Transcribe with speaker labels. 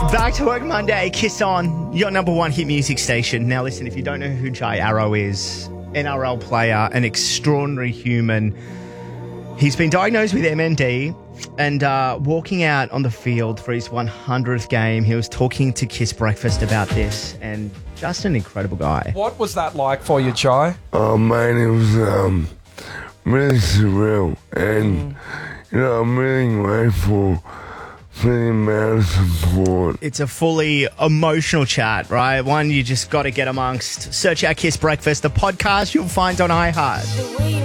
Speaker 1: Back to work Monday, Kiss On, your number one hit music station. Now listen, if you don't know who Jai Arrow is, NRL player, an extraordinary human. He's been diagnosed with MND and walking out on the field for his 100th game, he was talking to Kiss Breakfast about this, and just an incredible guy.
Speaker 2: What was that like for you, Jai?
Speaker 3: Oh man, it was really surreal, and I'm really grateful for the amount of support.
Speaker 1: It's a fully emotional chat, right? One you just got to get amongst. Search out Kiss Breakfast, the podcast you'll find on iHeart.